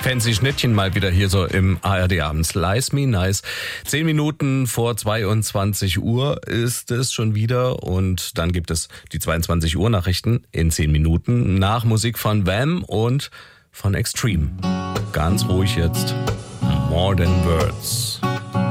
Fancy Schnittchen mal wieder hier so im ARD abends. Slice Me Nice. 10 Minuten vor 22 Uhr ist es schon wieder und dann gibt es die 22 Uhr Nachrichten in 10 Minuten nach Musik von Wham und von Extreme. Ganz ruhig jetzt. More Than Words.